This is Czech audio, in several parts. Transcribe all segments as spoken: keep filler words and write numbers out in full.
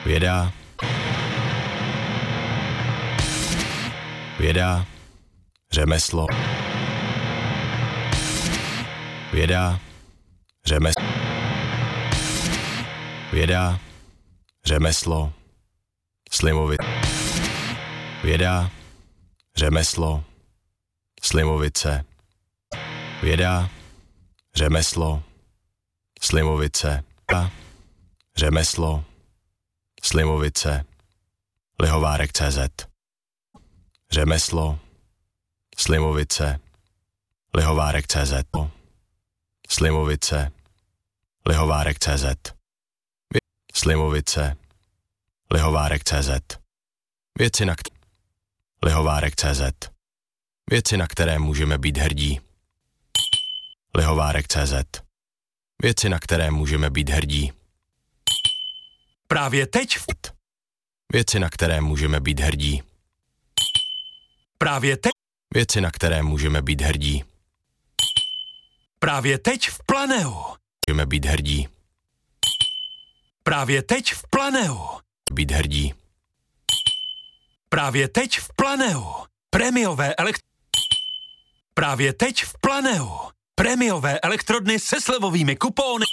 Věda. Věda. Řemeslo. Věda. Řemeslo. Věda. Řemeslo. Slimovit. Věda. Řemeslo. Slimovice. Věda. Řemeslo. Slimovice. Řemeslo. Slimovice. Lihovárek tečka cé zet. Řemeslo. Slimovice. Lihovárek tečka cé zet. Slimovice. Lihovárek tečka cé zet. Slimovice. Lihovárek tečka cé zet. Věci na které... Lihovárek tečka cé zet. Věci, na které můžeme být hrdí. Lihovárek tečka cé zet. Věci, na které můžeme být hrdí. Právě teď v... Věci, na které můžeme být hrdí. Právě teď... Věci, na které můžeme být hrdí. Právě teď v Planeu. Můžeme být hrdí. Právě teď v Planeu. Být hrdí. Právě teď v Planeu. Prémiové elekt... Právě teď v Planeu. Prémiové elektrodny se slevovými kupóny.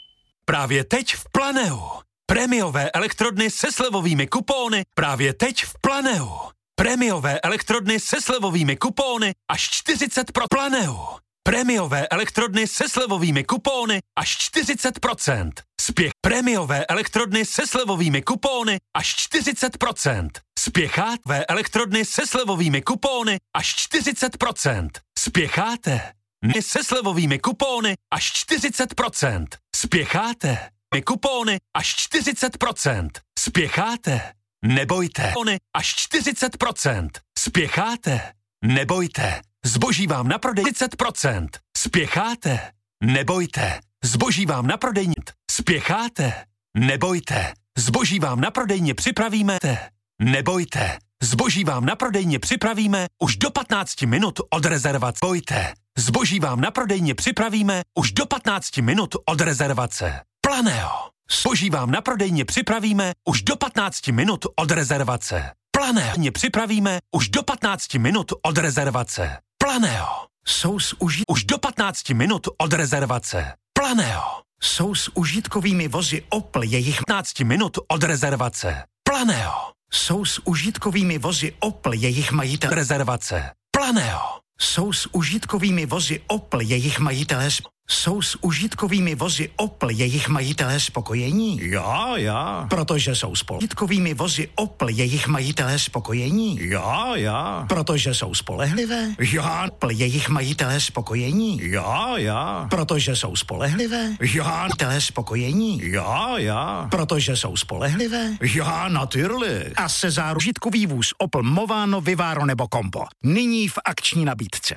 Právě teď v Planeu. Prémiové elektrodny se slevovými kupóny. Právě teď v Planeu. Prémiové elektrodny se slevovými kupóny až čtyřicet procent. Planeu. Prémiové elektrodny se slevovými kupóny až čtyřicet procent. Spěch. Prémiové elektrodny se slevovými kupóny až čtyřicet procent. Spěcháte elektrodny se slevovými kupóny až čtyřicet procent. Spěcháte se slevovými kupóny až čtyřicet procent. Spěcháte kupóny až čtyřicet procent. Spěcháte. Nebojte. Až čtyřicet procent. Spěcháte. Nebojte. Zboží vám na prodej čtyřicet procent. Spěcháte. Nebojte. Zboží vám na prodejně. Spěcháte. Nebojte. Zboží vám na prodejně připravíme. Nebojte. Zboží vám na prodejně připravíme už do patnácti minut od rezervace. Bojte. Zboží vám na prodejně připravíme už do patnácti minut od rezervace. Planeo. Zboží vám na prodejně připravíme už do patnácti minut od rezervace. Planeo. Připravíme už do patnácti minut od rezervace. Planeo. Sous uží... Už do patnácti minut od rezervace. Planeo. Jsou s užitkovými vozy Opel jejich... patnácti minut od rezervace. Planeo. Jsou s užitkovými vozy Opel jejich majitel... Rezervace. Planeo. Jsou s užitkovými vozy Opel jejich majitelé... Sp... Jsou s užitkovými vozy Opel jejich majitelé spokojení? Já, já. Protože jsou s užitkovými vozy Opel jejich majitelé spokojení? Já, já. Protože jsou spolehlivé? Já. Opel jejich majitelé spokojení? Já, já. Protože jsou spolehlivé? Já. Majitelé spokojení? Já, já. Protože jsou spolehlivé? Já, natürlich. A se záružitkový vůz Opel Movano, Vivaro nebo Combo. Nyní v akční nabídce.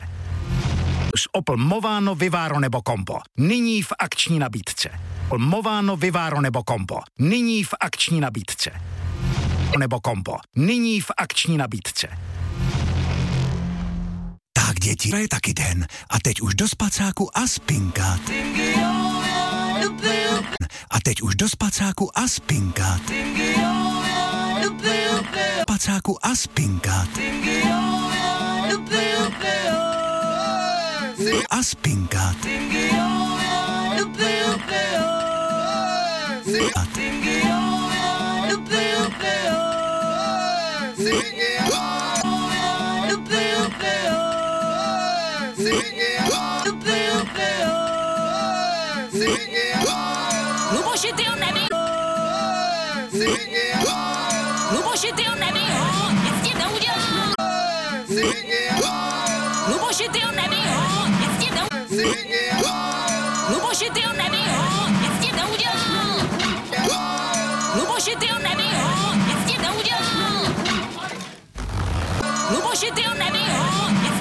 S Opel Movano, Vivaro nebo Combo. Nyní v akční nabídce. Opel Movano, Vivaro nebo Combo. Nyní v akční nabídce. Nebo Combo. Nyní v akční nabídce. Tak děti, to je taky den. A teď už do spacáku a spinkat. A teď už do spacáku a spinkat. Spacáku a spinkat. A spinkat. Luboši, ty ho neví. Luboši, ty ho neví, ho. Nic s tím neudělám. Luboši, ty ho neví, ho. Nic s tím neudělám. Luboši, ty ho neví, ho. Nic s tím neudělám. Luboši, ty ho neví, ho. Nic s tím neudělám. Luboši, ty ho neví, ho.